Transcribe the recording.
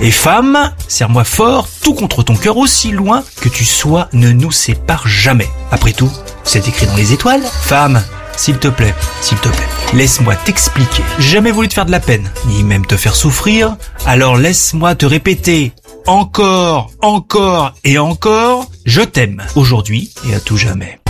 Et femme, serre-moi fort, tout contre ton cœur, aussi loin que tu sois, ne nous sépare jamais. Après tout, c'est écrit dans les étoiles. Femme, s'il te plaît, laisse-moi t'expliquer. J'ai jamais voulu te faire de la peine, ni même te faire souffrir, alors laisse-moi te répéter encore et encore, je t'aime, aujourd'hui et à tout jamais.